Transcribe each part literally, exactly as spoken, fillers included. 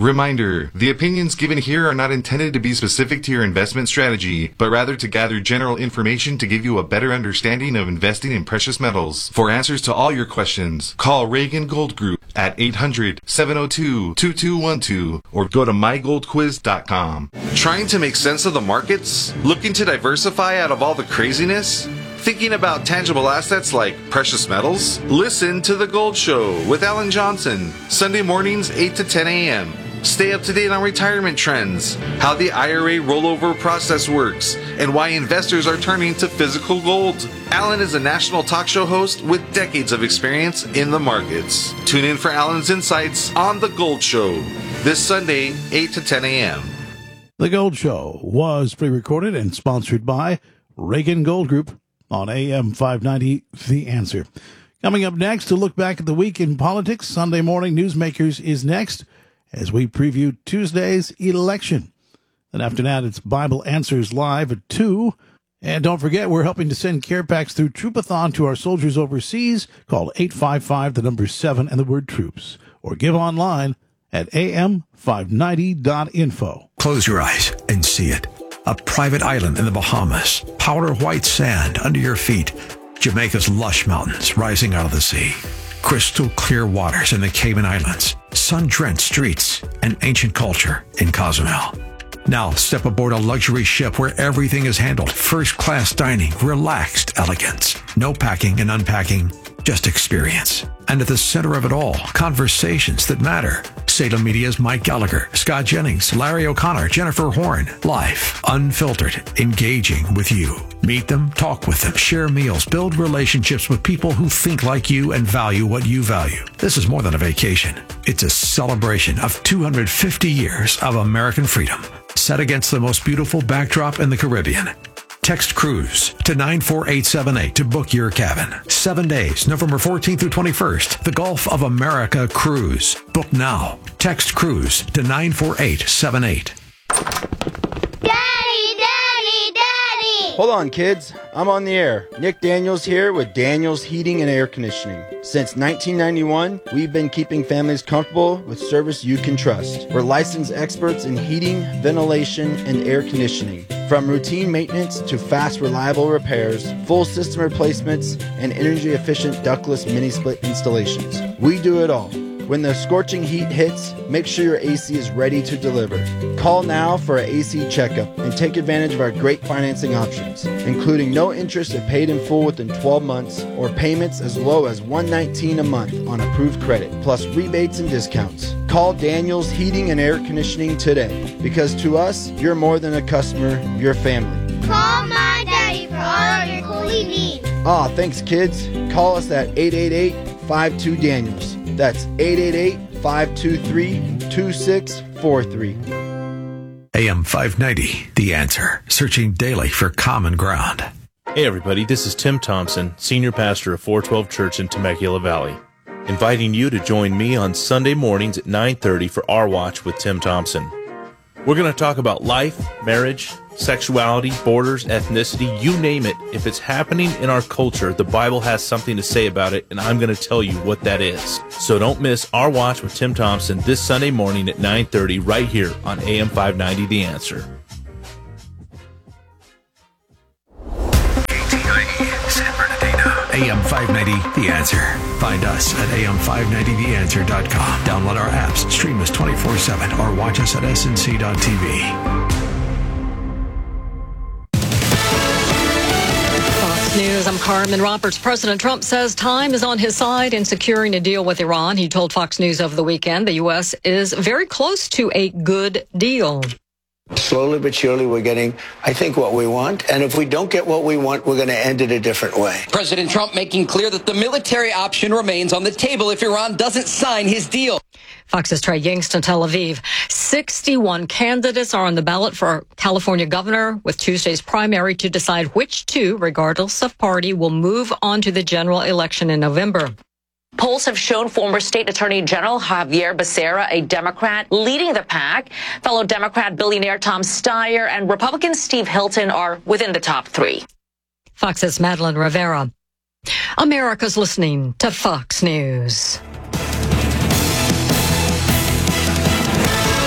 Reminder, the opinions given here are not intended to be specific to your investment strategy, but rather to gather general information to give you a better understanding of investing in precious metals. For answers to all your questions, call Reagan Gold Group at eight hundred, seven oh two, two two one two or go to my gold quiz dot com. Trying to make sense of the markets? Looking to diversify out of all the craziness? Thinking about tangible assets like precious metals? Listen to The Gold Show with Alan Johnson, Sunday mornings eight to ten a.m. Stay up to date on retirement trends, how the I R A rollover process works, and why investors are turning to physical gold. Alan is a national talk show host with decades of experience in the markets. Tune in for Alan's insights on The Gold Show this Sunday, eight to ten a.m. The Gold Show was pre-recorded and sponsored by Reagan Gold Group on A M five ninety, The Answer. Coming up next, to look back at the week in politics, Sunday Morning Newsmakers is next as we preview Tuesday's election. Then after that, it's Bible Answers Live at two. And don't forget, we're helping to send care packs through Troopathon to our soldiers overseas. Call eight five five, the number seven, and the word troops. Or give online at A M five ninety dot info. Close your eyes and see it. A private island in the Bahamas. Powder white sand under your feet. Jamaica's lush mountains rising out of the sea. Crystal clear waters in the Cayman Islands, sun-drenched streets, and ancient culture in Cozumel. Now step aboard a luxury ship where everything is handled. First-class dining, relaxed elegance. No packing and unpacking, just experience. And at the center of it all, conversations that matter. Salem Media's Mike Gallagher, Scott Jennings, Larry O'Connor, Jennifer Horn. Life, unfiltered, engaging with you. Meet them, talk with them, share meals, build relationships with people who think like you and value what you value. This is more than a vacation. It's a celebration of two hundred fifty years of American freedom, set against the most beautiful backdrop in the Caribbean. Text Cruise to nine four eight seven eight to book your cabin. Seven days, November fourteenth through twenty-first. The Gulf of America Cruise. Book now. Text Cruise to nine four eight seven eight. Daddy, Daddy, Daddy! Hold on, kids. I'm on the air. Nick Daniels here with Daniels Heating and Air Conditioning. Since nineteen ninety-one, we've been keeping families comfortable with service you can trust. We're licensed experts in heating, ventilation, and air conditioning. From routine maintenance to fast, reliable repairs, full system replacements, and energy-efficient ductless mini-split installations. We do it all. When the scorching heat hits, make sure your A C is ready to deliver. Call now for an A C checkup and take advantage of our great financing options, including no interest if paid in full within twelve months or payments as low as one hundred nineteen dollars a month on approved credit, plus rebates and discounts. Call Daniels Heating and Air Conditioning today, because to us, you're more than a customer, you're family. Call my daddy for all of your cooling needs. Aw, thanks kids. Call us at eight eight eight, five two, Daniels. That's eight eight eight, five two three, two six four three. A M five ninety, The Answer. Searching daily for common ground. Hey everybody, this is Tim Thompson, Senior Pastor of four twelve Church in Temecula Valley, inviting you to join me on Sunday mornings at nine thirty for Our Watch with Tim Thompson. We're going to talk about life, marriage, sexuality, borders, ethnicity, you name it. If it's happening in our culture, the Bible has something to say about it, and I'm going to tell you what that is. So don't miss Our Watch with Tim Thompson this Sunday morning at nine thirty right here on A M five ninety The Answer. San Bernardino. A M five ninety, The Answer. Find us at A M five ninety the answer dot com. Download our apps, stream us twenty-four seven, or watch us at S N C dot T V. Fox News, I'm Carmen Roberts. President Trump says time is on his side in securing a deal with Iran. He told Fox News over the weekend the U S is very close to a good deal. Slowly but surely, we're getting, I think, what we want. And if we don't get what we want, we're going to end it a different way. President Trump making clear that the military option remains on the table if Iran doesn't sign his deal. Fox's Trey Yingst in Tel Aviv. sixty-one candidates are on the ballot for California governor, with Tuesday's primary to decide which two, regardless of party, will move on to the general election in November. Polls have shown former State Attorney General Javier Becerra, a Democrat, leading the pack. Fellow Democrat billionaire Tom Steyer and Republican Steve Hilton are within the top three. Fox's Madeline Rivera. America's listening to Fox News.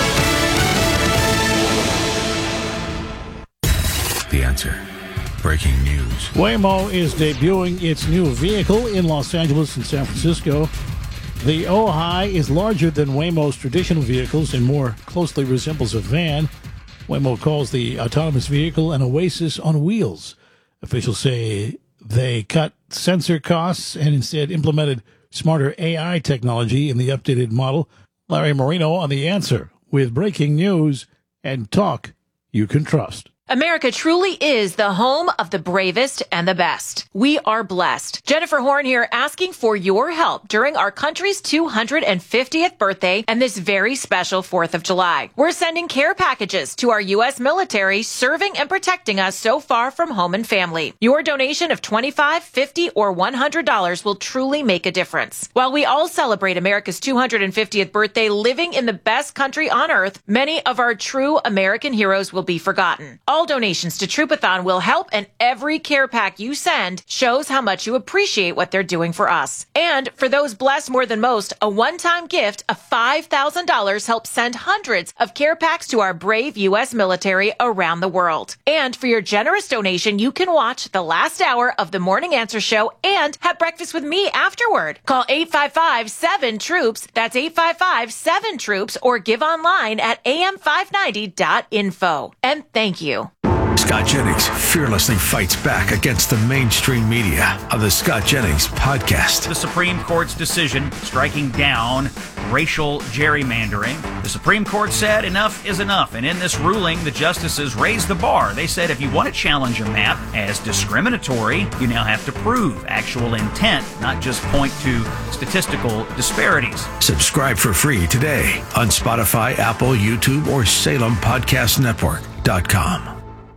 breaking news. Waymo is debuting its new vehicle in Los Angeles and San Francisco. The Ojai is larger than Waymo's traditional vehicles and more closely resembles a van. Waymo calls the autonomous vehicle an oasis on wheels. Officials say they cut sensor costs and instead implemented smarter A I technology in the updated model. Larry Marino on The Answer with breaking news and talk you can trust. America truly is the home of the bravest and the best. We are blessed. Jennifer Horn here asking for your help during our country's two hundred fiftieth birthday and this very special fourth of July. We're sending care packages to our U S military serving and protecting us so far from home and family. Your donation of twenty-five dollars, fifty dollars, or one hundred dollars will truly make a difference. While we all celebrate America's two hundred fiftieth birthday living in the best country on earth, many of our true American heroes will be forgotten. All donations to Troopathon will help, and every care pack you send shows how much you appreciate what they're doing for us. And for those blessed more than most, a one-time gift of five thousand dollars helps send hundreds of care packs to our brave U S military around the world. And for your generous donation, you can watch the last hour of the Morning Answer Show and have breakfast with me afterward. Call eight five five, seven, troops. That's eight five five, seven, troops, or give online at A M five ninety dot info. And thank you. Scott Jennings fearlessly fights back against the mainstream media on the Scott Jennings podcast. The Supreme Court's decision striking down racial gerrymandering. The Supreme Court said enough is enough, and in this ruling, the justices raised the bar. They said if you want to challenge a map as discriminatory, you now have to prove actual intent, not just point to statistical disparities. Subscribe for free today on Spotify, Apple, YouTube, or Salem Podcast Network dot com.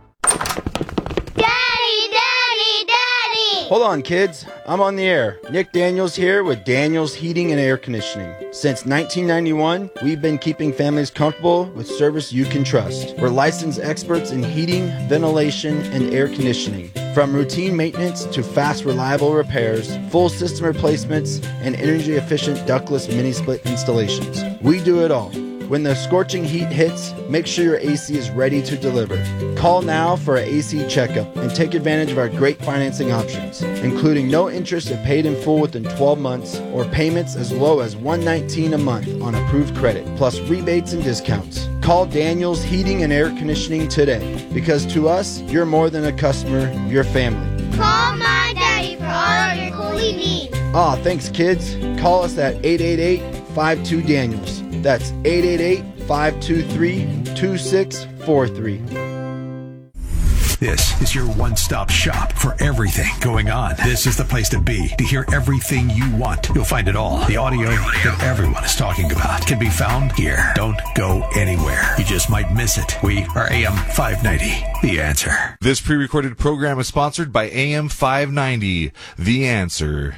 Daddy, Daddy, Daddy! Hold on, kids. I'm on the air. Nick Daniels here with Daniels Heating and Air Conditioning. Since nineteen ninety-one, we've been keeping families comfortable with service you can trust. We're licensed experts in heating, ventilation, and air conditioning. From routine maintenance to fast, reliable repairs, full system replacements, and energy-efficient ductless mini-split installations. We do it all. When the scorching heat hits, make sure your A C is ready to deliver. Call now for an A C checkup and take advantage of our great financing options, including no interest if paid in full within twelve months or payments as low as one hundred nineteen dollars a month on approved credit, plus rebates and discounts. Call Daniels Heating and Air Conditioning today, because to us, you're more than a customer, you're family. Call my daddy for all your coolie needs. Aw, thanks kids. Call us at eight eight eight, five two, Daniels. That's eight eight eight, five two three, two six four three. This is your one-stop shop for everything going on. This is the place to be to hear everything you want. You'll find it all. The audio that everyone is talking about can be found here. Don't go anywhere. You just might miss it. We are A M five ninety, The Answer. This pre-recorded program is sponsored by A M five ninety, The Answer.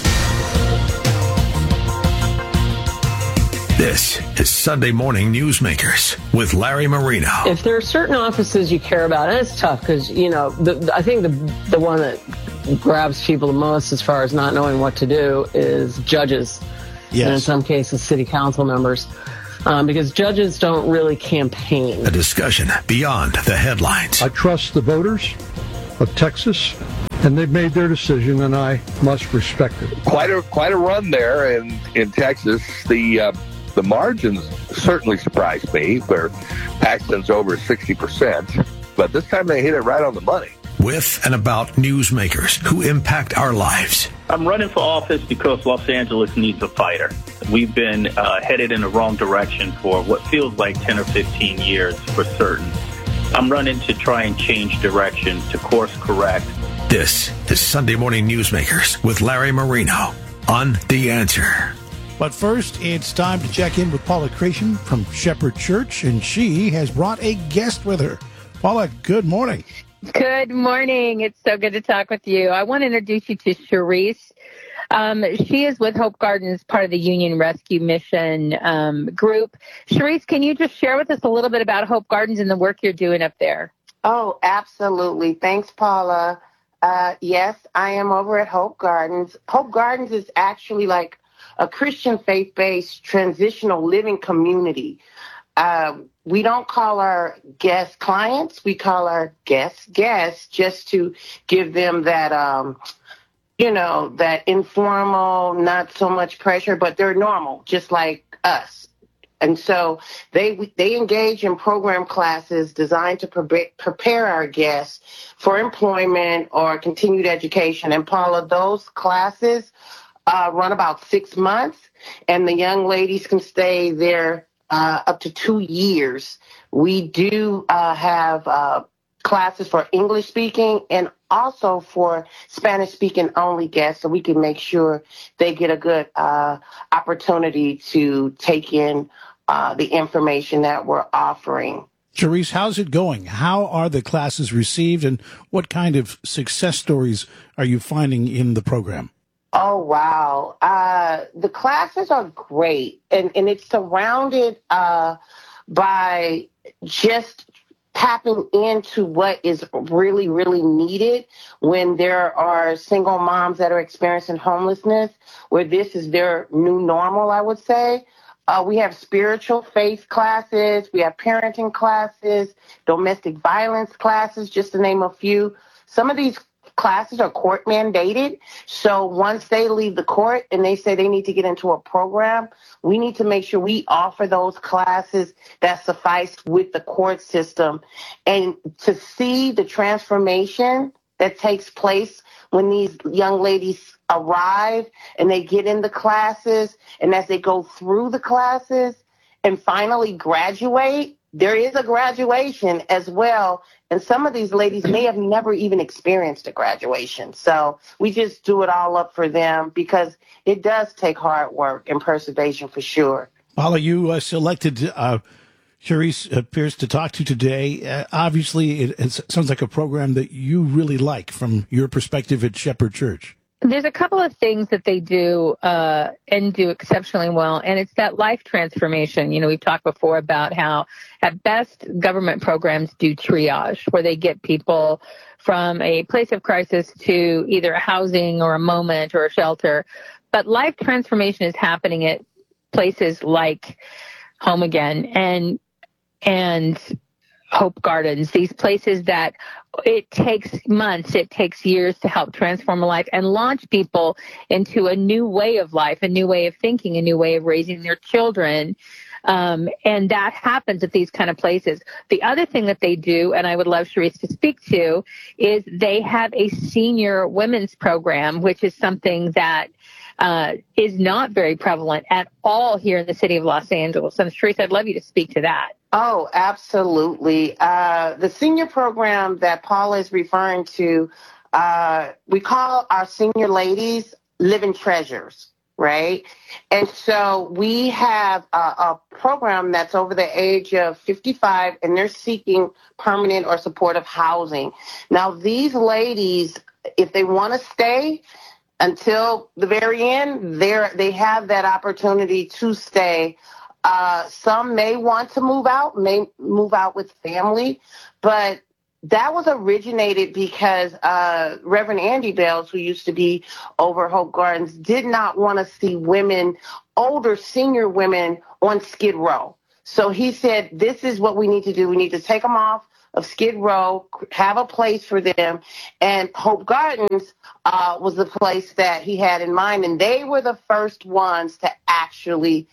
This is Sunday Morning Newsmakers with Larry Marino. If there are certain offices you care about, and it's tough because, you know, the, the, I think the the one that grabs people the most as far as not knowing what to do is judges. Yes. And in some cases, city council members. Um, because judges don't really campaign. A discussion beyond the headlines. I trust the voters of Texas, and they've made their decision, and I must respect it. Quite a quite a run there in, in Texas. The uh, the margins certainly surprised me, where Paxton's over sixty percent, but this time they hit it right on the money. With and about newsmakers who impact our lives. I'm running for office because Los Angeles needs a fighter. We've been uh, headed in the wrong direction for what feels like ten or fifteen years for certain. I'm running to try and change direction, to course correct. This is Sunday Morning Newsmakers with Larry Marino on The Answer. But first, it's time to check in with Paula Creation from Shepherd Church, and she has brought a guest with her. Paula, good morning. Good morning. It's so good to talk with you. I want to introduce you to Cherise. Um, she is with Hope Gardens, part of the Union Rescue Mission um, group. Cherise, can you just share with us a little bit about Hope Gardens and the work you're doing up there? Oh, absolutely. Thanks, Paula. Uh, yes, I am over at Hope Gardens. Hope Gardens is actually like a Christian faith-based transitional living community. uh, we don't call our guests clients. We call our guests guests just to give them that, um, you know, that informal, not so much pressure, but they're normal, just like us. And so they they engage in program classes designed to pre- prepare our guests for employment or continued education. And Paula, those classes uh, run about six months, and the young ladies can stay there uh, up to two years. We do uh, have uh, classes for English speaking and also for Spanish speaking only guests, so we can make sure they get a good uh, opportunity to take in Uh, the information that we're offering. Cherise, how's it going? How are the classes received, and what kind of success stories are you finding in the program? Oh, wow. Uh, the classes are great, and, and it's surrounded uh, by just tapping into what is really, really needed when there are single moms that are experiencing homelessness, where this is their new normal, I would say. Uh, we have spiritual faith classes. We have parenting classes, domestic violence classes, just to name a few. Some of these classes are court mandated. So once they leave the court and they say they need to get into a program, we need to make sure we offer those classes that suffice with the court system. And to see the transformation that takes place when these young ladies arrive and they get in the classes, and as they go through the classes and finally graduate, there is a graduation as well. And some of these ladies may have never even experienced a graduation. So we just do it all up for them because it does take hard work and perseverance for sure. Paula, you uh, selected uh, Cherise Pierce to talk to today. Uh, obviously, it, it sounds like a program that you really like from your perspective at Shepherd Church. There's a couple of things that they do uh, and do exceptionally well, and it's that life transformation. You know, we've talked before about how, at best, government programs do triage, where they get people from a place of crisis to either a housing or a moment or a shelter. But life transformation is happening at places like Home Again and and Hope Gardens, these places that it takes months, it takes years to help transform a life and launch people into a new way of life, a new way of thinking, a new way of raising their children. Um, and that happens at these kind of places. The other thing that they do, and I would love Cherise to speak to, is they have a senior women's program, which is something that uh, is not very prevalent at all here in the city of Los Angeles. And Cherise, I'd love you to speak to that. Oh, absolutely. Uh, the senior program that Paula is referring to, uh, we call our senior ladies living treasures, right? And so we have a, a program that's over the age of fifty-five, and they're seeking permanent or supportive housing. Now, these ladies, if they want to stay until the very end, they're, they have that opportunity to stay. Uh, some may want to move out, may move out with family, but that was originated because uh, Reverend Andy Bales, who used to be over Hope Gardens, did not want to see women, older senior women, on Skid Row. So he said, this is what we need to do. We need to take them off of Skid Row, have a place for them. And Hope Gardens uh, was the place that he had in mind, and they were the first ones to actually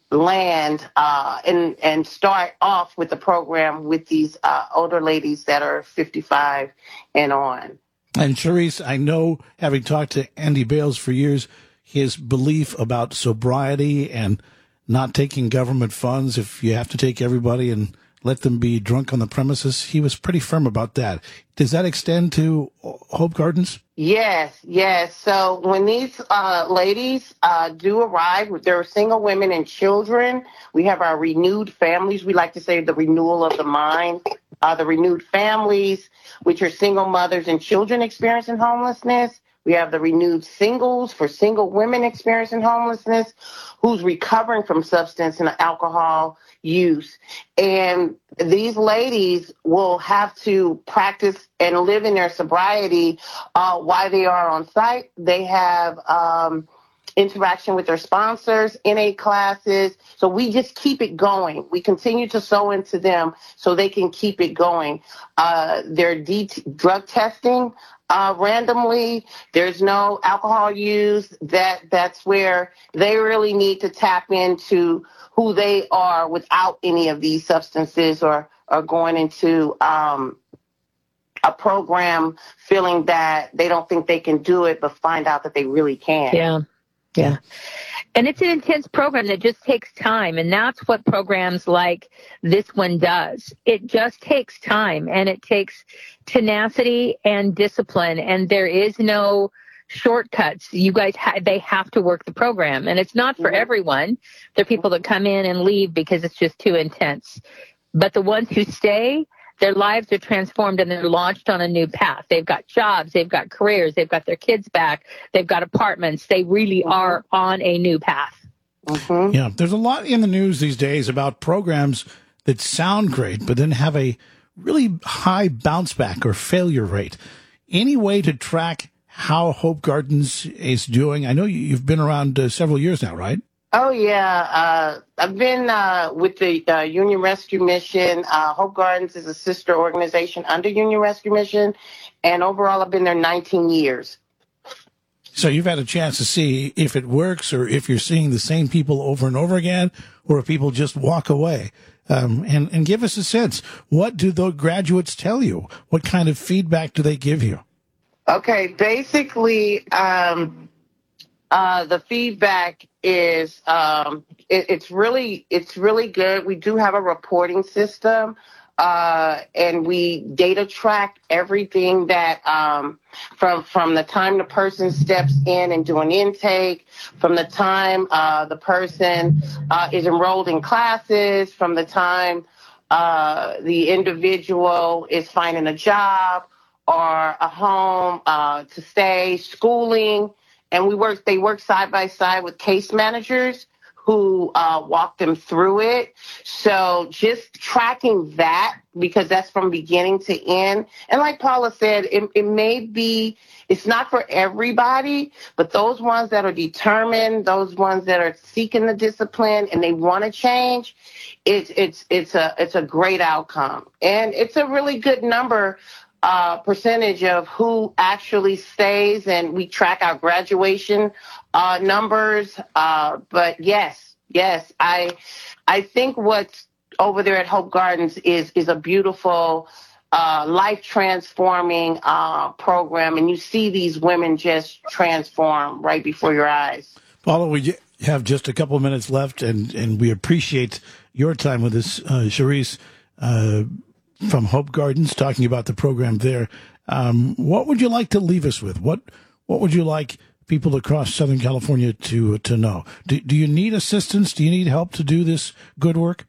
land uh, and and start off with the program with these uh, older ladies that are fifty-five and on. And Cherise, I know, having talked to Andy Bales for years, his belief about sobriety and not taking government funds, if you have to take everybody and let them be drunk on the premises, he was pretty firm about that. Does that extend to Hope Gardens? Yes, yes. So when these uh, ladies uh, do arrive, they're single women and children. We have our renewed families. We like to say the renewal of the mind. Uh, the renewed families, which are single mothers and children experiencing homelessness. We have the renewed singles for single women experiencing homelessness who's recovering from substance and alcohol use. And these ladies will have to practice and live in their sobriety uh, while they are on site. They have um, interaction with their sponsors, N A classes. So we just keep it going. We continue to sow into them so they can keep it going. Uh, their D- drug testing uh, randomly. There's no alcohol use. That that's where they really need to tap into who they are without any of these substances, or or going into um, a program feeling that they don't think they can do it, but find out that they really can. Yeah, yeah. And it's an intense program that just takes time. And that's what programs like this one does. It just takes time, and it takes tenacity and discipline. And there is no shortcuts. You guys, ha- they have to work the program. And it's not for mm-hmm. everyone. There are people that come in and leave because it's just too intense. But the ones who stay, their lives are transformed and they're launched on a new path. They've got jobs, they've got careers, they've got their kids back, they've got apartments. They really mm-hmm. are on a new path. Mm-hmm. Yeah, there's a lot in the news these days about programs that sound great, but then have a really high bounce back or failure rate. Any way to track how Hope Gardens is doing? I know you've been around uh, several years now, right? Oh, yeah. Uh, I've been uh, with the uh, Union Rescue Mission. Uh, Hope Gardens is a sister organization under Union Rescue Mission. And overall, I've been there nineteen years. So you've had a chance to see if it works, or if you're seeing the same people over and over again, or if people just walk away. Um, and, and give us a sense. What do the graduates tell you? What kind of feedback do they give you? Okay, basically, um, uh, the feedback is um, it, it's really it's really good. We do have a reporting system, uh, and we data track everything that um, from from the time the person steps in and do an intake, from the time uh, the person uh, is enrolled in classes, from the time uh, the individual is finding a job or a home uh, to stay, schooling. And we work, they work side by side with case managers who uh, walk them through it. So just tracking that, because that's from beginning to end. And like Paula said, it, it may be, it's not for everybody, but those ones that are determined, those ones that are seeking the discipline and they want to change, it's, it's, it's a, it's a great outcome. And it's a really good number Uh, percentage of who actually stays, and we track our graduation uh, numbers. Uh, but yes, yes, I I think what's over there at Hope Gardens is is a beautiful, uh, life transforming uh, program, and you see these women just transform right before your eyes. Paula, we have just a couple of minutes left, and and we appreciate your time with us, uh, Cherise. Uh, from Hope Gardens, talking about the program there. Um, what would you like to leave us with? What What would you like people across Southern California to to know? Do, do you need assistance? Do you need help to do this good work?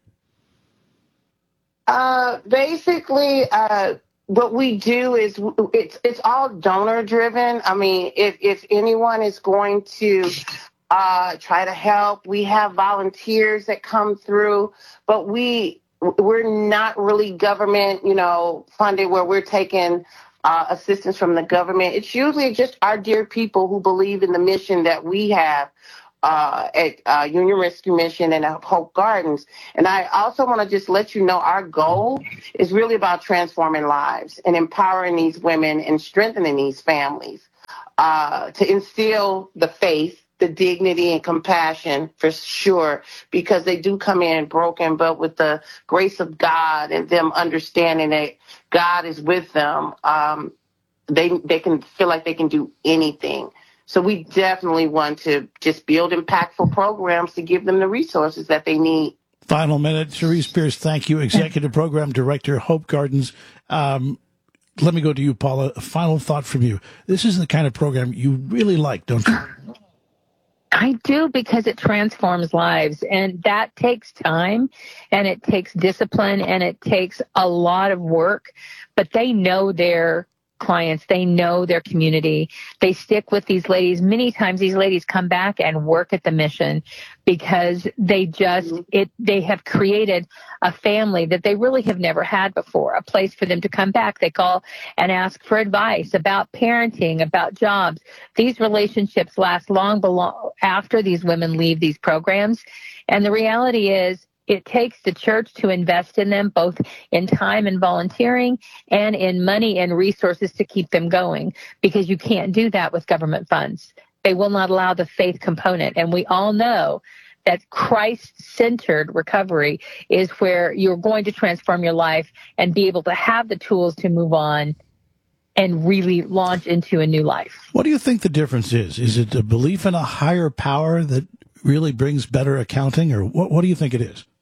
Uh, basically, uh, what we do is it's it's all donor driven. I mean, if if anyone is going to uh, try to help, we have volunteers that come through, but we. We're not really government, you know, funded where we're taking uh, assistance from the government. It's usually just our dear people who believe in the mission that we have uh, at uh, Union Rescue Mission and at Hope Gardens. And I also want to just let you know our goal is really about transforming lives and empowering these women and strengthening these families uh, to instill the faith, the dignity and compassion for sure, because they do come in broken, but with the grace of God and them understanding that God is with them, um, they they can feel like they can do anything. So we definitely want to just build impactful programs to give them the resources that they need. Final minute, Cherise Pierce, thank you, Executive Program Director, Hope Gardens. Um, let me go to you, Paula. A final thought from you. This is the kind of program you really like, don't you? I do, because it transforms lives, and that takes time, and it takes discipline, and it takes a lot of work, but they know their clients. They know their community. They stick with these ladies. Many times these ladies come back and work at the mission because they just, it, they have created a family that they really have never had before, a place for them to come back. They call and ask for advice about parenting, about jobs. These relationships last long below, after these women leave these programs. And the reality is, it takes the church to invest in them, both in time and volunteering and in money and resources to keep them going, because you can't do that with government funds. They will not allow the faith component. And we all know that Christ-centered recovery is where you're going to transform your life and be able to have the tools to move on and really launch into a new life. What do you think the difference is? Is it a belief in a higher power that really brings better accounting, or what, what do you think it is?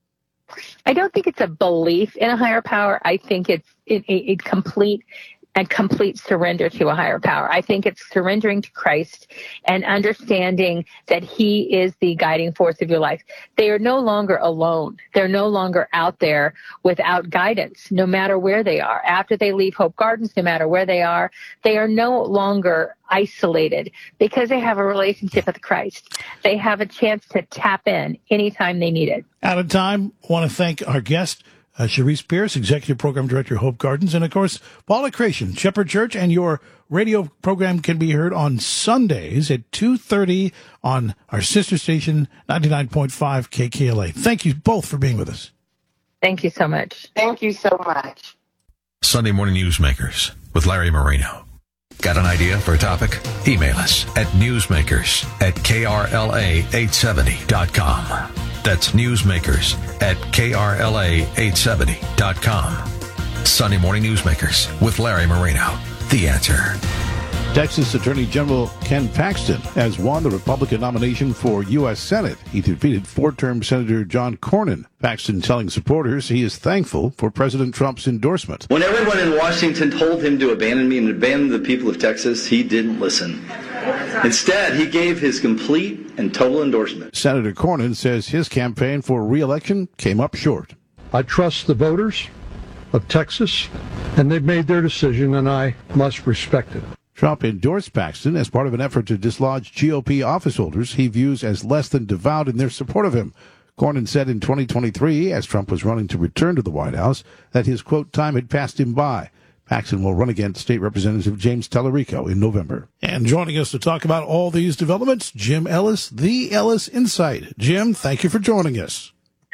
I don't think it's a belief in a higher power. I think it's a, a complete and complete surrender to a higher power. I think it's surrendering to Christ and understanding that he is the guiding force of your life. They are no longer alone. They're no longer out there without guidance, no matter where they are. After they leave Hope Gardens, no matter where they are, they are no longer isolated because they have a relationship with Christ. They have a chance to tap in anytime they need it. Out of time, I want to thank our guest, Uh, Cherise Pierce, Executive Program Director, Hope Gardens, and, of course, Paula Creation, Shepherd Church, and your radio program can be heard on Sundays at two thirty on our sister station, ninety-nine point five K K L A. Thank you both for being with us. Thank you so much. Thank you so much. Sunday Morning Newsmakers with Larry Marino. Got an idea for a topic? Email us at newsmakers at K R L A eight seventy dot com. That's newsmakers at K R L A eight seventy dot com. Sunday Morning Newsmakers with Larry Marino. The Answer. Texas Attorney General Ken Paxton has won the Republican nomination for U S Senate. He defeated four-term Senator John Cornyn. Paxton telling supporters he is thankful for President Trump's endorsement. When everyone in Washington told him to abandon me and abandon the people of Texas, he didn't listen. Instead, he gave his complete and total endorsement. Senator Cornyn says his campaign for re-election came up short. I trust the voters of Texas, and they've made their decision, and I must respect it. Trump endorsed Paxton as part of an effort to dislodge G O P office holders he views as less than devout in their support of him. Cornyn said in twenty twenty-three, as Trump was running to return to the White House, that his, quote, time had passed him by. Paxton will run against State Representative James Tallarico in November. And joining us to talk about all these developments, Jim Ellis, the Ellis Insight. Jim, thank you for joining us.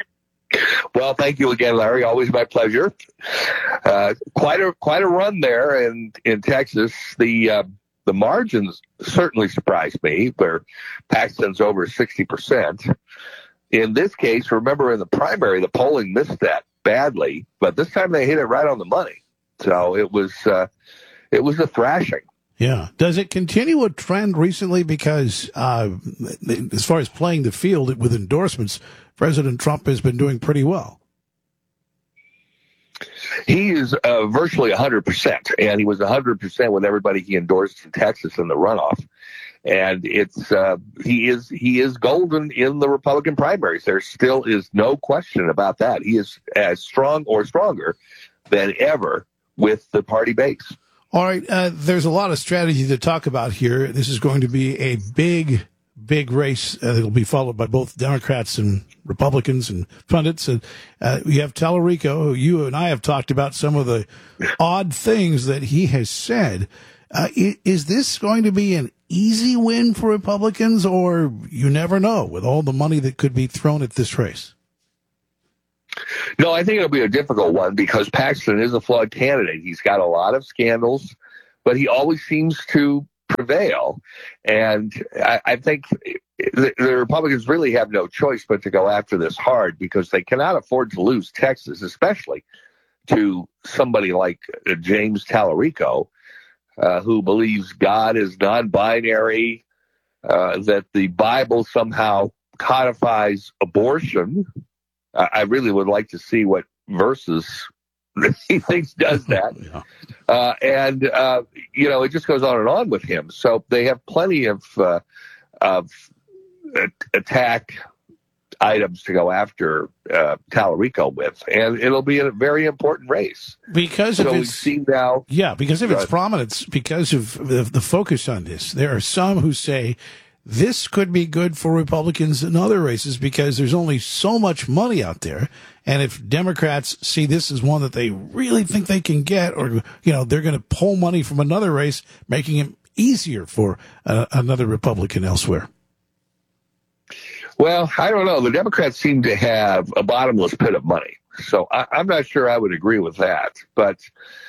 Well, thank you again, Larry. Always my pleasure. Uh, quite a quite a run there in in Texas. The uh, the margins certainly surprised me, where Paxton's over sixty percent. In this case, remember in the primary, the polling missed that badly, but this time they hit it right on the money. So it was uh, it was a thrashing. Yeah. Does it continue a trend recently? Because uh, as far as playing the field with endorsements, President Trump has been doing pretty well. He is uh, virtually one hundred percent, and he was one hundred percent with everybody he endorsed in Texas in the runoff. And it's uh, he is he is golden in the Republican primaries. There still is no question about that. He is as strong or stronger than ever with the party base. All right. Uh, there's a lot of strategy to talk about here. This is going to be a big, big race uh, that will be followed by both Democrats and Republicans and pundits. And uh, we have Tallarico, who you and I have talked about some of the odd things that he has said. Uh, is this going to be an easy win for Republicans, or you never know with all the money that could be thrown at this race? No, I think it'll be a difficult one because Paxton is a flawed candidate. He's got a lot of scandals, but he always seems to prevail. And I, I think the, the Republicans really have no choice but to go after this hard because they cannot afford to lose Texas, especially to somebody like James Tallarico, uh, who believes God is non-binary, uh, that the Bible somehow codifies abortion. I really would like to see what verses he thinks does that. yeah. uh, and, uh, you know, it just goes on and on with him. So they have plenty of, uh, of attack items to go after uh, Tallarico with, and it'll be a very important race because so of we've its seen now. Yeah, because of its uh, prominence, because of the, the focus on this. There are some who say this could be good for Republicans in other races because there's only so much money out there, and if Democrats see this as one that they really think they can get, or you know they're going to pull money from another race, making it easier for uh, another Republican elsewhere. Well, I don't know. The Democrats seem to have a bottomless pit of money. So I, I'm not sure I would agree with that, but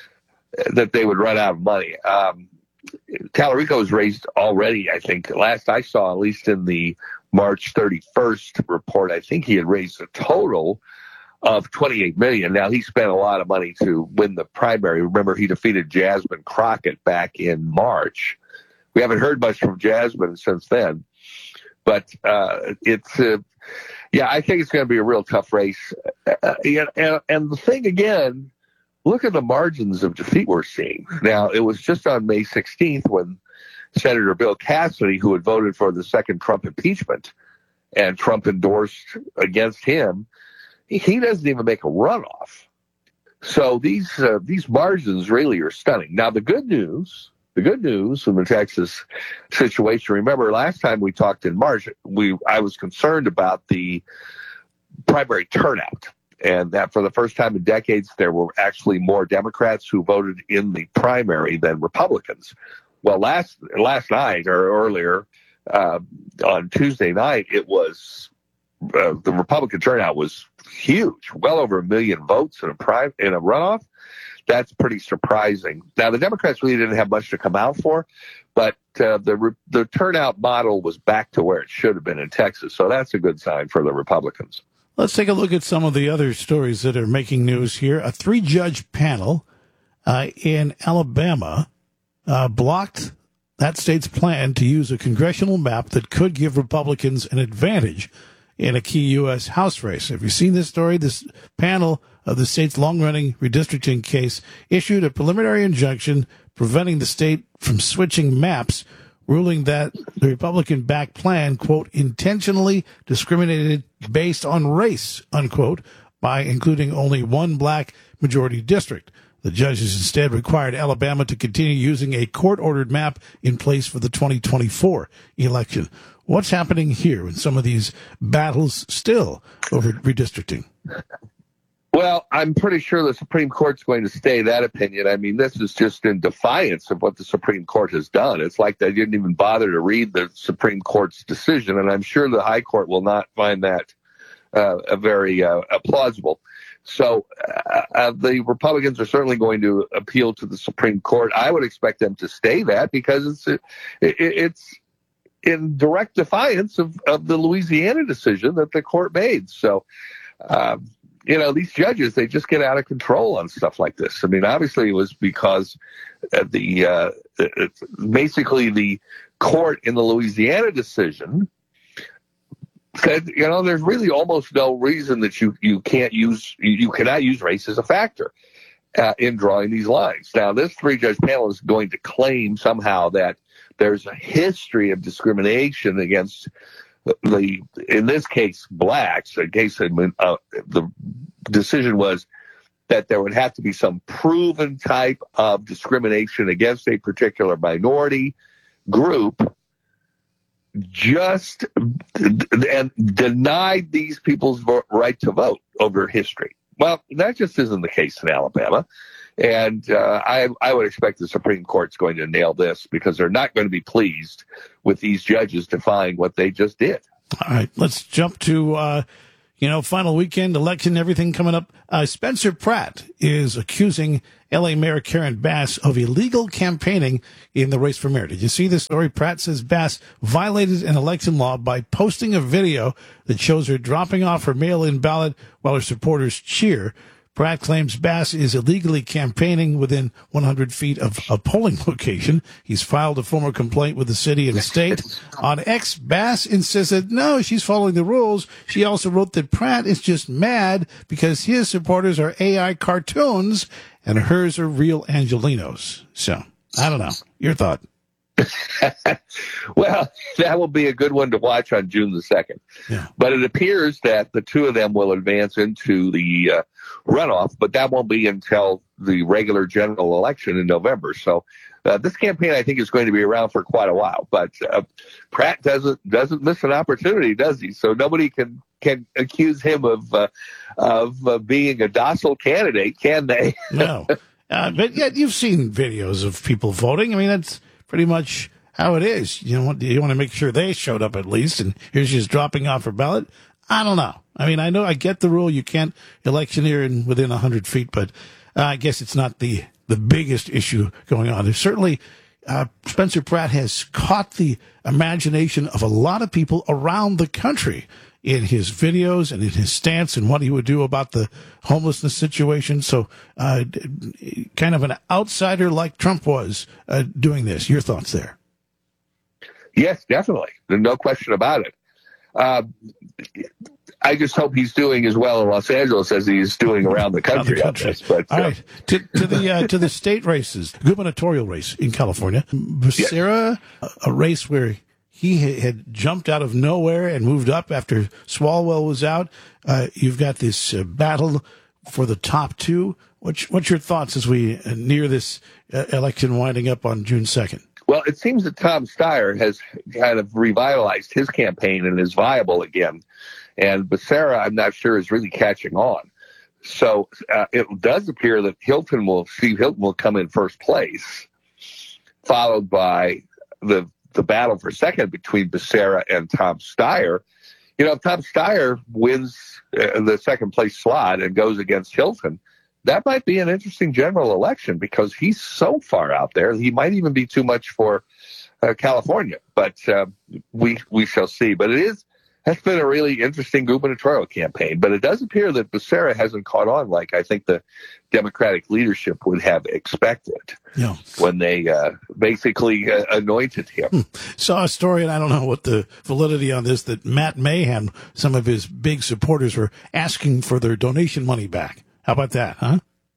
that they would run out of money. Um, Tallarico has raised already, I think, last I saw, at least in the March thirty-first report, I think he had raised a total of twenty-eight million dollars. Now, he spent a lot of money to win the primary. Remember, he defeated Jasmine Crockett back in March. We haven't heard much from Jasmine since then. But uh, it's, uh, yeah, I think it's going to be a real tough race. Uh, and, and the thing, again, look at the margins of defeat we're seeing. Now, it was just on May sixteenth when Senator Bill Cassidy, who had voted for the second Trump impeachment, and Trump endorsed against him, he doesn't even make a runoff. So these uh, these margins really are stunning. Now, the good news... The good news in the Texas situation, remember last time we talked in March, we I was concerned about the primary turnout, and that for the first time in decades, there were actually more Democrats who voted in the primary than Republicans. Well, last last night or earlier uh, on Tuesday night, it was uh, the Republican turnout was huge, well over a million votes in a prime in a runoff. That's pretty surprising. Now, the Democrats really didn't have much to come out for, but uh, the the turnout model was back to where it should have been in Texas. So that's a good sign for the Republicans. Let's take a look at some of the other stories that are making news here. A three-judge panel uh, in Alabama uh, blocked that state's plan to use a congressional map that could give Republicans an advantage in a key U S House race. Have you seen this story? This panel of the state's long-running redistricting case issued a preliminary injunction preventing the state from switching maps, ruling that the Republican-backed plan, quote, intentionally discriminated based on race, unquote, by including only one black majority district. The judges instead required Alabama to continue using a court-ordered map in place for the twenty twenty-four election. What's happening here in some of these battles still over redistricting? Well, I'm pretty sure the Supreme Court's going to stay that opinion. I mean, this is just in defiance of what the Supreme Court has done. It's like they didn't even bother to read the Supreme Court's decision, and I'm sure the High Court will not find that uh, a very uh, plausible. So uh, uh, the Republicans are certainly going to appeal to the Supreme Court. I would expect them to stay that because it's it, it's in direct defiance of, of the Louisiana decision that the court made. So, um, you know, these judges, they just get out of control on stuff like this. I mean, obviously it was because the uh, it's basically the court in the Louisiana decision said, you know, there's really almost no reason that you, you can't use, you cannot use race as a factor uh, in drawing these lines. Now, this three-judge panel is going to claim somehow that there's a history of discrimination against the, in this case, blacks. In case uh, the decision was that there would have to be some proven type of discrimination against a particular minority group, just and denied these people's right to vote over history. Well, that just isn't the case in Alabama. And uh, I, I would expect the Supreme Court's going to nail this because they're not going to be pleased with these judges defying what they just did. All right, let's jump to, uh, you know, final weekend election, everything coming up. Uh, Spencer Pratt is accusing L A Mayor Karen Bass of illegal campaigning in the race for mayor. Did you see this story? Pratt says Bass violated an election law by posting a video that shows her dropping off her mail-in ballot while her supporters cheer. Pratt claims Bass is illegally campaigning within one hundred feet of a polling location. He's filed a formal complaint with the city and state. On X, Bass insisted, no, she's following the rules. She also wrote that Pratt is just mad because his supporters are A I cartoons and hers are real Angelinos. So, I don't know. Your thought? Well, that will be a good one to watch on June the second. Yeah. But it appears that the two of them will advance into the uh, runoff, but that won't be until the regular general election in November. So uh, this campaign, I think, is going to be around for quite a while. But uh, Pratt doesn't doesn't miss an opportunity, does he? So nobody can can accuse him of uh, of uh, being a docile candidate, can they? No. Uh, but yet you've seen videos of people voting. I mean, that's pretty much how it is. You know, you want to make sure they showed up at least, and here she's dropping off her ballot. I don't know. I mean, I know I get the rule. You can't electioneer in within one hundred feet, but uh, I guess it's not the, the biggest issue going on. There's certainly uh, Spencer Pratt has caught the imagination of a lot of people around the country in his videos and in his stance and what he would do about the homelessness situation. So uh, kind of an outsider like Trump was uh, doing this. Your thoughts there? Yes, definitely. There's no question about it. Uh, I just hope he's doing as well in Los Angeles as he's doing around the country. Around the country. On this, but, All uh, right. To, to the uh, to the state races, gubernatorial race in California, Becerra, yes. a, a race where he had jumped out of nowhere and moved up after Swalwell was out. Uh, you've got this uh, battle for the top two. What's, what's your thoughts as we uh, near this uh, election winding up on June second? Well, it seems that Tom Steyer has kind of revitalized his campaign and is viable again. And Becerra, I'm not sure, is really catching on. So uh, it does appear that Hilton will, Steve Hilton will come in first place, followed by the the battle for second between Becerra and Tom Steyer. You know, if Tom Steyer wins uh, the second place slot and goes against Hilton, that might be an interesting general election because he's so far out there. He might even be too much for uh, California, but uh, we we shall see. But it is has been a really interesting gubernatorial campaign. But it does appear that Becerra hasn't caught on like I think the Democratic leadership would have expected yeah. when they uh, basically uh, anointed him. Hmm. Saw a story, and I don't know what the validity on this, that Matt Mayhem, some of his big supporters, were asking for their donation money back. How about that, huh?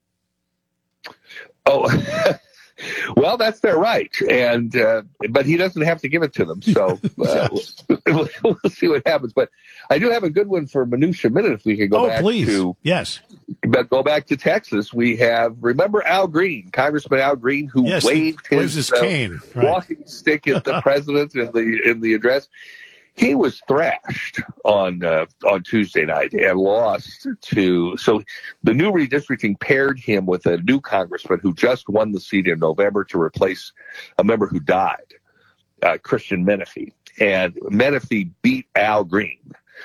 Oh, well, that's their right, and uh, but he doesn't have to give it to them. So uh, we'll, we'll see what happens. But I do have a good one for Minutia Minute. If we could go oh, back please. to yes, but go back to Texas. We have remember Al Green, Congressman Al Green, who yes, waved his, his uh, cane, right. walking stick at the president in the in the address. He was thrashed on uh, on Tuesday night and lost to. So the new redistricting paired him with a new congressman who just won the seat in November to replace a member who died, uh, Christian Menefee. And Menefee beat Al Green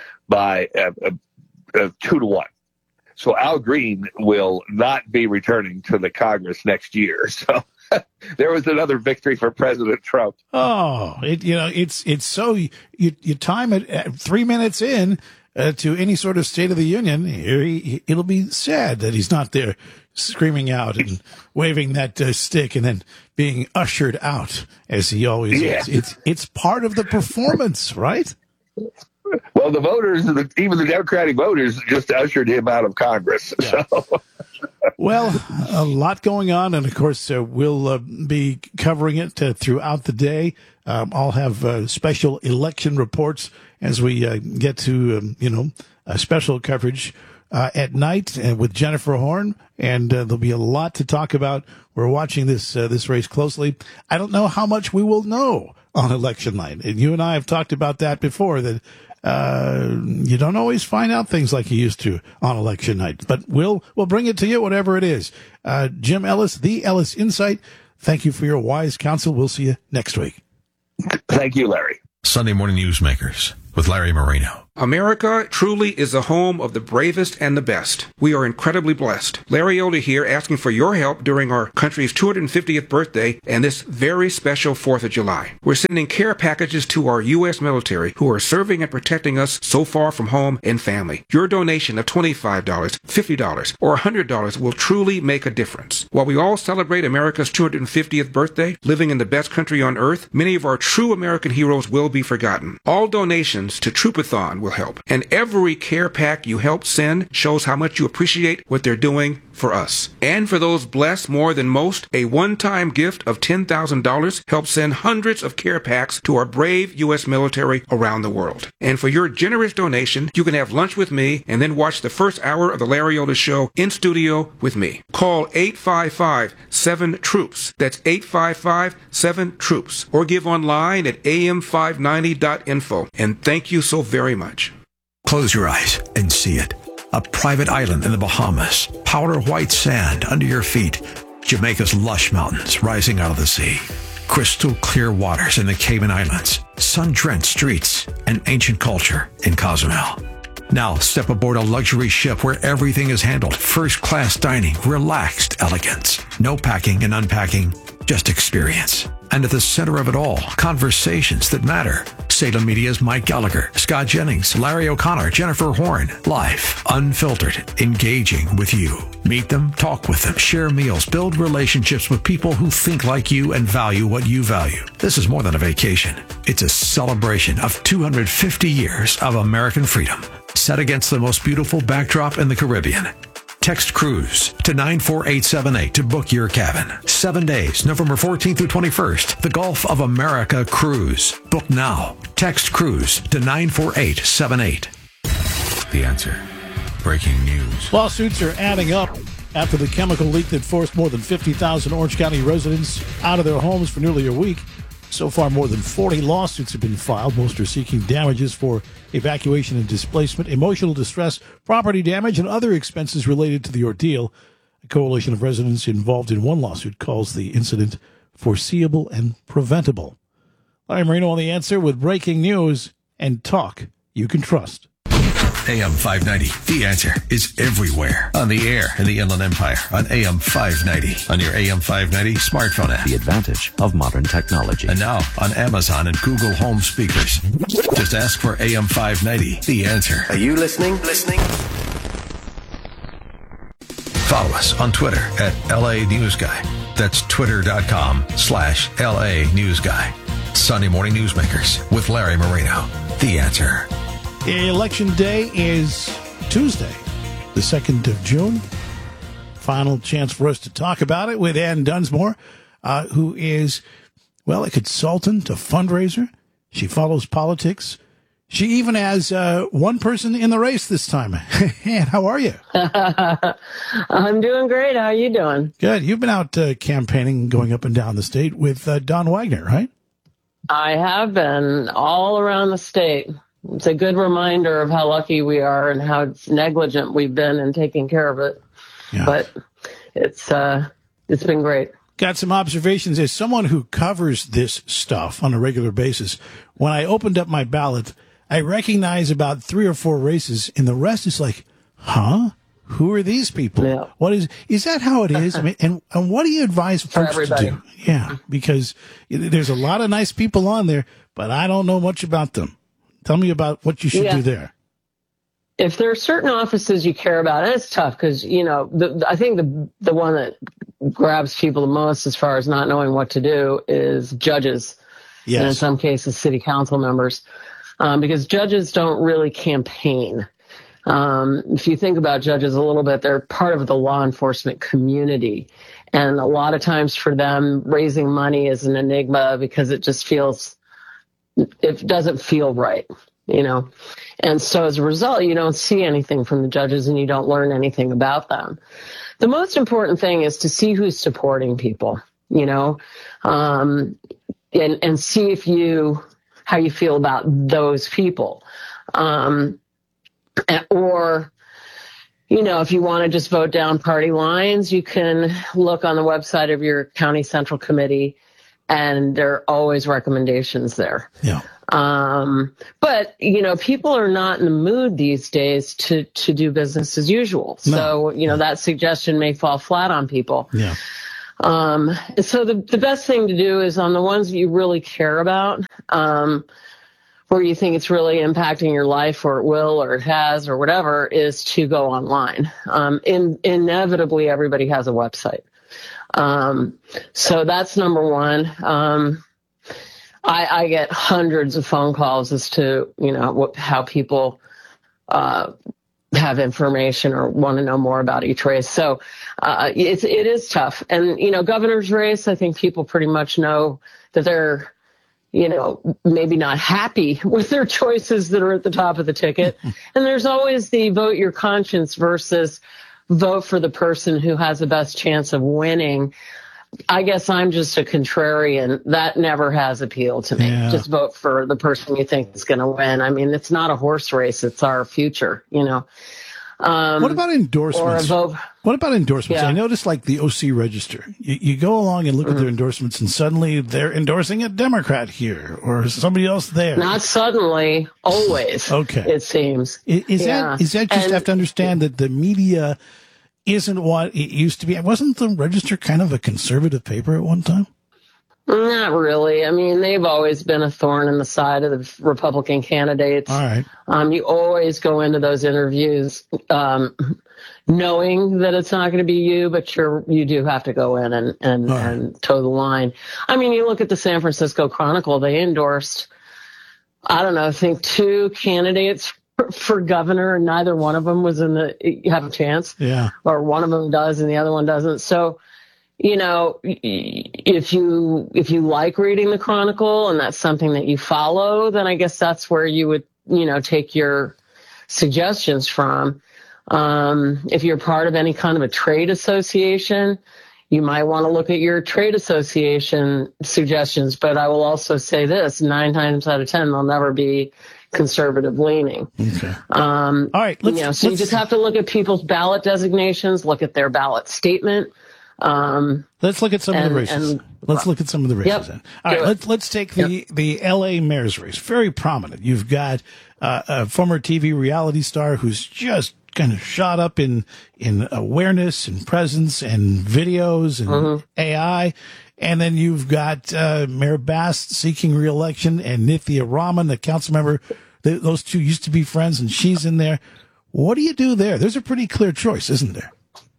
by uh, uh, uh, two to one. So Al Green will not be returning to the Congress next year. So. There was another victory for President Trump. Oh, it, you know, it's it's so you you time it at three minutes in uh, to any sort of State of the Union. He, it'll be sad that he's not there, screaming out and waving that uh, stick, and then being ushered out as he always yeah. is. It's it's part of the performance, right? Well, the voters, even the Democratic voters, just ushered him out of Congress. Yeah. So. Well, a lot going on, and of course, uh, we'll uh, be covering it uh, throughout the day. Um, I'll have uh, special election reports as we uh, get to, um, you know, uh, special coverage uh, at night uh, with Jennifer Horn, and uh, there'll be a lot to talk about. We're watching this uh, this race closely. I don't know how much we will know on election night, and you and I have talked about that before, that Uh, you don't always find out things like you used to on election night, but we'll, we'll bring it to you, whatever it is. Uh, Jim Ellis, the Ellis Insight. Thank you for your wise counsel. We'll see you next week. Thank you, Larry. Sunday Morning Newsmakers with Larry Marino. America truly is the home of the bravest and the best. We are incredibly blessed. Larry Elder here, asking for your help during our country's two hundred fiftieth birthday and this very special fourth of July. We're sending care packages to our U S military who are serving and protecting us so far from home and family. Your donation of twenty-five dollars, fifty dollars, or one hundred dollars will truly make a difference. While we all celebrate America's two hundred fiftieth birthday, living in the best country on earth, many of our true American heroes will be forgotten. All donations to Troopathon will help, and every care pack you help send shows how much you appreciate what they're doing for us. And for those blessed more than most, a one-time gift of ten thousand dollars helps send hundreds of care packs to our brave U S military around the world. And for your generous donation, you can have lunch with me and then watch the first hour of the Larry Elder Show in studio with me. Call eight five five, seven, TROOPS. That's eight five five, seven, TROOPS. Or give online at A M five ninety dot info. And thank you so very much. Close your eyes and see it. A private island in the Bahamas. Powder white sand under your feet. Jamaica's lush mountains rising out of the sea. Crystal clear waters in the Cayman Islands. Sun-drenched streets and ancient culture in Cozumel. Now step aboard a luxury ship where everything is handled. First-class dining, relaxed elegance. No packing and unpacking, just experience. And at the center of it all, conversations that matter. Salem Media's Mike Gallagher, Scott Jennings, Larry O'Connor, Jennifer Horn. Live, unfiltered, engaging with you. Meet them, talk with them, share meals, build relationships with people who think like you and value what you value. This is more than a vacation. It's a celebration of two hundred fifty years of American freedom, set against the most beautiful backdrop in the Caribbean. Text cruise to nine four eight seven eight to book your cabin. Seven days, November fourteenth through twenty-first. The Gulf of America Cruise. Book now. Text cruise to nine four eight seven eight. The Answer. Breaking news. Lawsuits are adding up after the chemical leak that forced more than fifty thousand Orange County residents out of their homes for nearly a week. So far, more than forty lawsuits have been filed. Most are seeking damages for evacuation and displacement, emotional distress, property damage, and other expenses related to the ordeal. A coalition of residents involved in one lawsuit calls the incident foreseeable and preventable. Larry Marino on The Answer with breaking news and talk you can trust. A M five ninety, The Answer, is everywhere. On the air in the Inland Empire, on A M five ninety, on your A M five ninety smartphone app. The advantage of modern technology. And now on Amazon and Google Home speakers. Just ask for A M five ninety, The Answer. Are you listening? Listening? Follow us on Twitter at L A News Guy. That's twitter.com slash LA News Guy. Sunday Morning Newsmakers with Larry Marino. The Answer. Election day is Tuesday, the second of June. Final chance for us to talk about it with Ann Dunsmore, uh, who is, well, a consultant, a fundraiser. She follows politics. She even has uh, one person in the race this time. Ann, how are you? I'm doing great. How are you doing? Good. You've been out uh, campaigning, going up and down the state with uh, Don Wagner, right? I have been all around the state. It's a good reminder of how lucky we are and how negligent we've been in taking care of it. Yeah. But it's uh, it's been great. Got some observations as someone who covers this stuff on a regular basis. When I opened up my ballot, I recognize about three or four races, and the rest is like, huh? Who are these people? Yeah. What is is that how it is? I mean, and and what do you advise folks to do? Yeah, because there's a lot of nice people on there, but I don't know much about them. Tell me about what you should yeah. do there. If there are certain offices you care about, and it's tough because, you know, the, I think the the one that grabs people the most as far as not knowing what to do is judges. Yes. And in some cases, city council members, um, because judges don't really campaign. Um, if you think about judges a little bit, they're part of the law enforcement community. And a lot of times for them, raising money is an enigma because it just feels it doesn't feel right, you know. And so as a result, you don't see anything from the judges and you don't learn anything about them. The most important thing is to see who's supporting people, you know, um, and, and see if you, how you feel about those people. Um, or, you know, if you want to just vote down party lines, you can look on the website of your county central committee, and there are always recommendations there. Yeah. Um, but, you know, people are not in the mood these days to, to do business as usual. No. So, you know, that suggestion may fall flat on people. Yeah. Um, so the, the best thing to do is on the ones you really care about, um, where you think it's really impacting your life, or it will, or it has, or whatever, is to go online. Um, in, inevitably, everybody has a website. Um, so that's number one. Um, I, I get hundreds of phone calls as to, you know, what, how people, uh, have information or want to know more about each race. So uh, it's, it is tough. And, you know, governor's race, I think people pretty much know that they're, you know, maybe not happy with their choices that are at the top of the ticket. And there's always the vote your conscience versus vote for the person who has the best chance of winning. I guess I'm just a contrarian. That never has appealed to me. Yeah. Just vote for the person you think is going to win. I mean, it's not a horse race. It's our future, you know. Um, what about endorsements? Or a vote. What about endorsements? Yeah. I noticed like the O C Register. You, you go along and look mm-hmm. at their endorsements and suddenly they're endorsing a Democrat here or somebody else there. Not suddenly, always. Okay. It seems. Is, is yeah. that, is that just and, have to understand that the media isn't what it used to be? Wasn't the Register kind of a conservative paper at one time? Not really. I mean, they've always been a thorn in the side of the Republican candidates. All right. Um, you always go into those interviews um, knowing that it's not going to be you, but you're you do have to go in and and, right. and toe the line. I mean, you look at the San Francisco Chronicle; they endorsed, I don't know, I think two candidates for, for governor, and neither one of them was in the you have a chance. Yeah. Or one of them does, and the other one doesn't. So. You know, if you if you like reading the Chronicle and that's something that you follow, then I guess that's where you would, you know, take your suggestions from. Um, if you're part of any kind of a trade association, you might want to look at your trade association suggestions. But I will also say this, nine times out of ten, they'll never be conservative leaning. Okay. Um, All right. Let's, you know, so let's... you just have to look at people's ballot designations, look at their ballot statement. Um, let's look at some and, of the races. And, let's look at some of the races. Yep. Then. All right, let's let's take the yep. the L A mayor's race. Very prominent. You've got uh, a former T V reality star who's just kind of shot up in in awareness and presence and videos and mm-hmm. A I. And then you've got uh, Mayor Bass seeking re-election and Nithya Raman, the council member. They, those two used to be friends, and she's in there. What do you do there? There's a pretty clear choice, isn't there?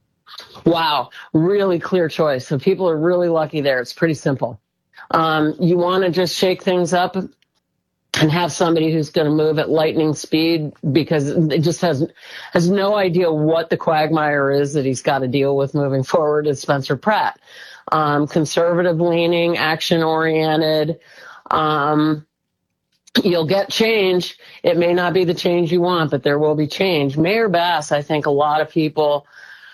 Wow, really clear choice. So people are really lucky there. It's pretty simple. Um, you want to just shake things up and have somebody who's going to move at lightning speed because it just has has no idea what the quagmire is that he's got to deal with moving forward is Spencer Pratt. Um, conservative leaning, action oriented. Um, you'll get change. It may not be the change you want, but there will be change. Mayor Bass, I think a lot of people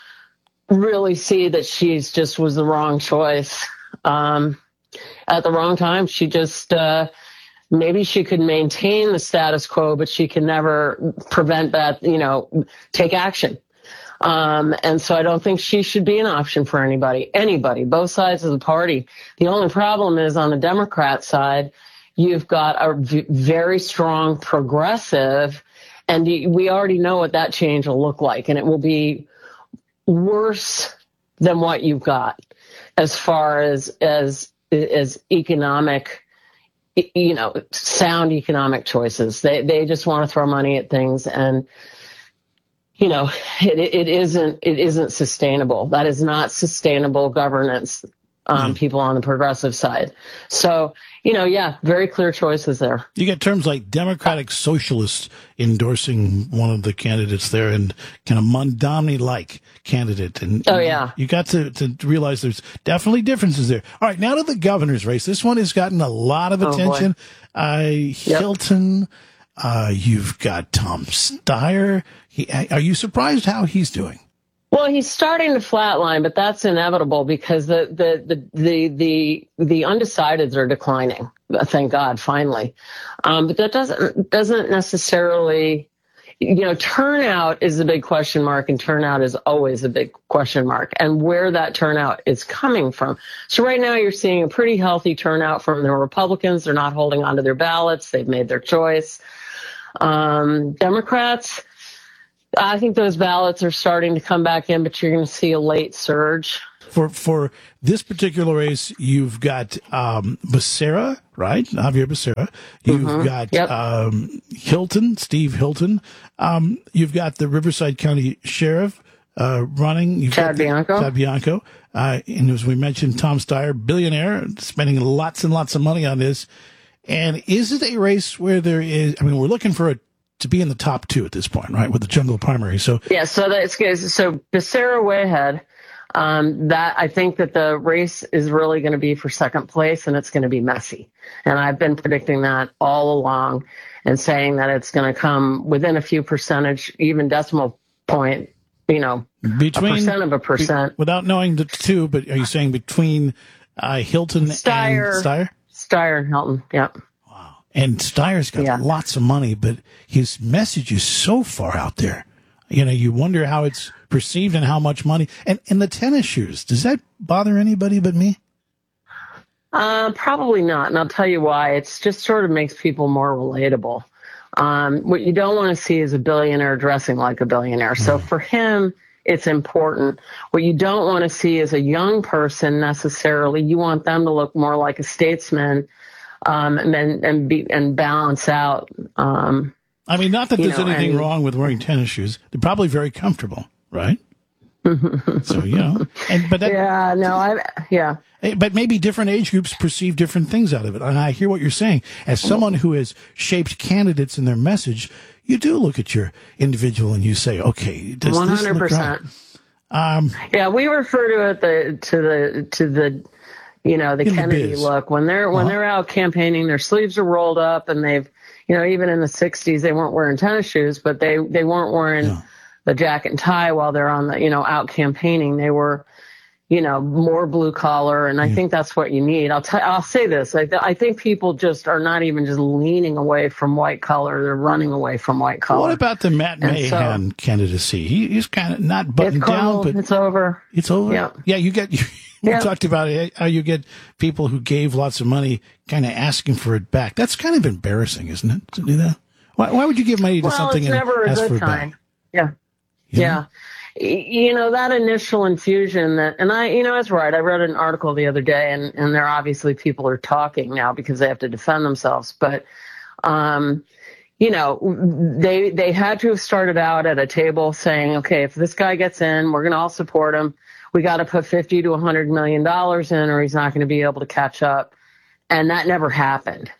really see that she's just was the wrong choice um, at the wrong time. She just uh, maybe she could maintain the status quo, but she can never prevent that, you know, take action. Um, and so I don't think she should be an option for anybody, anybody, both sides of the party. The only problem is on the Democrat side, you've got a v- very strong progressive, and we already know what that change will look like, and it will be worse than what you've got as far as as as economic, you know, sound economic choices. They they just want to throw money at things, and you know, it it isn't it isn't sustainable. That is not sustainable governance. Um, mm. People on the progressive side. So, you know, yeah, very clear choices there. You get terms like Democratic Socialists endorsing one of the candidates there and kind of Mondani-like candidate. And oh, yeah. You got to, to realize there's definitely differences there. All right, now to the governor's race. This one has gotten a lot of attention. Oh, uh, Hilton, yep. uh, you've got Tom Steyer. He, are you surprised how he's doing? Well, he's starting to flatline, but that's inevitable because the the the the the, the undecideds are declining. Thank God, finally. Um, but that doesn't doesn't necessarily, you know, turnout is a big question mark, and turnout is always a big question mark, and where that turnout is coming from. So right now, you're seeing a pretty healthy turnout from the Republicans. They're not holding onto their ballots; they've made their choice. Um, Democrats. I think those ballots are starting to come back in, but you're going to see a late surge. For for this particular race, you've got um, Becerra, right? Javier Becerra. You've mm-hmm. got yep. um, Hilton, Steve Hilton. Um, you've got the Riverside County Sheriff uh, running. You've Chad got the, Bianco. Chad Bianco. Uh, and as we mentioned, Tom Steyer, billionaire, spending lots and lots of money on this. And is it a race where there is, I mean, we're looking for a to be in the top two at this point, right, with the jungle primary. So yeah, so that's good. So Becerra way ahead. Um, that I think that the race is really going to be for second place, and it's going to be messy. And I've been predicting that all along and saying that it's going to come within a few percentage, even decimal point, you know, between, a percent of a percent. Be, without knowing the two, but are you saying between uh, Hilton Steyer, and Steyer? Steyer and Hilton, yeah. Wow. And Steyer's got yeah. lots of money, but his message is so far out there. You know, you wonder how it's perceived and how much money. And, and the tennis shoes, does that bother anybody but me? Uh, probably not. And I'll tell you why. It's just sort of makes people more relatable. Um, what you don't want to see is a billionaire dressing like a billionaire. So for him, it's important. What you don't want to see is a young person necessarily. You want them to look more like a statesman, um, and then, and be, and balance out, um, I mean, not that there's you know, anything and, wrong with wearing tennis shoes. They're probably very comfortable, right? So, you know. And, but that, yeah, no, I, yeah. But maybe different age groups perceive different things out of it. And I hear what you're saying. As someone who has shaped candidates in their message, you do look at your individual and you say, okay, does one hundred percent. This look right? Um, yeah, we refer to it the, to the, to the, you know, the Kennedy the look. When they're, when uh-huh. they're out campaigning, their sleeves are rolled up and they've, you know, even in the sixties, they weren't wearing tennis shoes, but they, they weren't wearing no. the jacket and tie while they're on the, you know, out campaigning. They were, you know, more blue collar. And I yeah. think that's what you need. I'll tell, I'll say this. I, th- I think people just are not even just leaning away from white collar. They're running away from white collar. What about the Matt and Mahan so, candidacy? He, he's kind of not buttoned down, but it's over. It's over. Yeah. Yeah. You get, you, we yeah. talked about it, how you get people who gave lots of money kind of asking for it back. That's kind of embarrassing, isn't it? To do that? Why, why would you give money to well, something it's and never a ask good for it time. back? Yeah. You yeah. Know? You know, that initial infusion that, and I, you know, that's right. I read an article the other day and, and there obviously people are talking now because they have to defend themselves. But, um, you know, they, they had to have started out at a table saying, okay, if this guy gets in, we're going to all support him. We got to put fifty to a hundred million dollars in or he's not going to be able to catch up. And that never happened.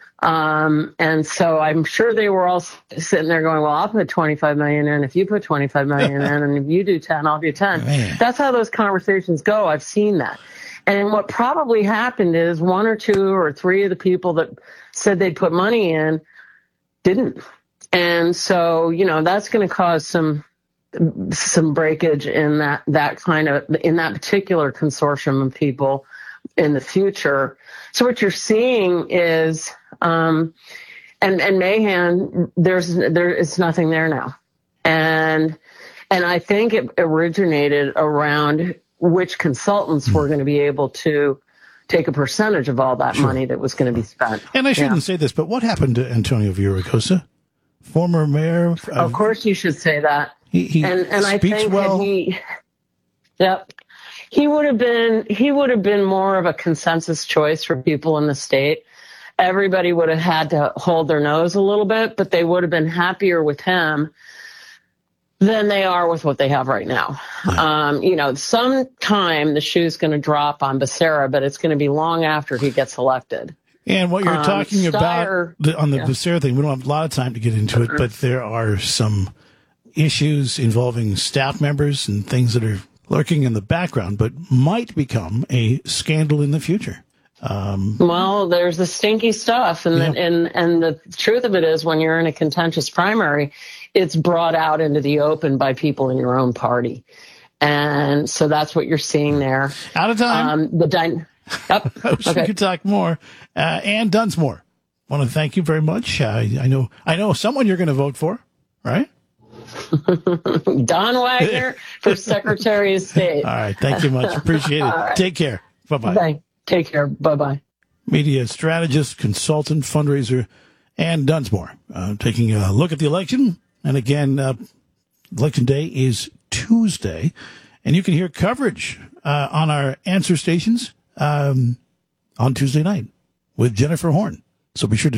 Um, and so I'm sure they were all sitting there going, well, I'll put twenty-five million in if you put twenty-five million in, and if you do ten, I'll do ten. Man. That's how those conversations go. I've seen that. And what probably happened is one or two or three of the people that said they'd put money in didn't. And so, you know, that's going to cause some, some breakage in that, that kind of, in that particular consortium of people in the future. So what you're seeing is, um, and, and Mahan, there's, there is nothing there now. And, and I think it originated around which consultants were going to be able to take a percentage of all that sure. money that was going to be spent. And I shouldn't yeah. say this, but what happened to Antonio Villaraigosa, former mayor? Of, of course you should say that. He, he and, and I think well. that he, yep. He would have been, he would have been more of a consensus choice for people in the state. Everybody would have had to hold their nose a little bit, but they would have been happier with him than they are with what they have right now. Yeah. Um, you know, sometime the shoe's going to drop on Becerra, but it's going to be long after he gets elected. And what you're um, talking Steyer, about the, on the yeah. Becerra thing, we don't have a lot of time to get into it, but there are some issues involving staff members and things that are lurking in the background, but might become a scandal in the future. Um, well, there's the stinky stuff, and, yeah. the, and and the truth of it is, when you're in a contentious primary, it's brought out into the open by people in your own party, and so that's what you're seeing there. Out of time. Um, the dy- yep. I wish okay. we could talk more. Uh, Ann Dunsmore, want to thank you very much. Uh, I know I know someone you're going to vote for, right? Don Wagner for Secretary of State. All right. Thank you much. Appreciate it. Right. Take care. Bye-bye. Bye. Take care. Bye-bye. Media strategist, consultant, fundraiser, Ann Dunsmore, uh, taking a look at the election. And again, uh, Election Day is Tuesday. And you can hear coverage uh, on our answer stations um, on Tuesday night with Jennifer Horn. So be sure to